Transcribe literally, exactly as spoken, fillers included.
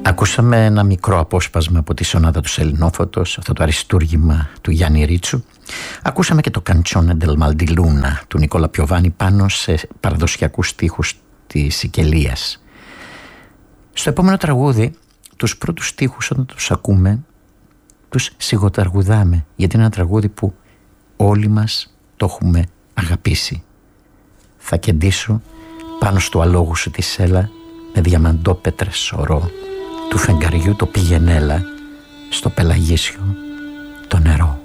Ακούσαμε ένα μικρό απόσπασμα από τη σονάτα του Σελινόφωτος, αυτό το αριστούργημα του Γιάννη Ρίτσου. Ακούσαμε και το Canzone del Mal di Luna του Νικόλα Πιοβάνη πάνω σε παραδοσιακούς στίχους της Σικελίας. Στο επόμενο τραγούδι, τους πρώτους στίχους όταν τους ακούμε, τους σιγοταργουδάμε, γιατί είναι ένα τραγούδι που όλοι μας το έχουμε αγαπήσει. Θα κεντήσω πάνω στο αλόγου σου τη σέλα με διαμαντόπετρες σωρό, του φεγγαριού το πηγενέλα στο πελαγίσιο το νερό.